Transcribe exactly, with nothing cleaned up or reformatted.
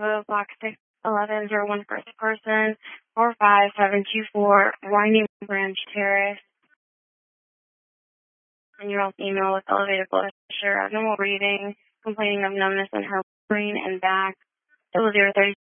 Bravo, Block six eleven zero one first person, four five seven two four, Winding Branch Terrace. And your own email with elevated blood pressure, abnormal breathing, complaining of numbness in her brain and back. It was zero thirty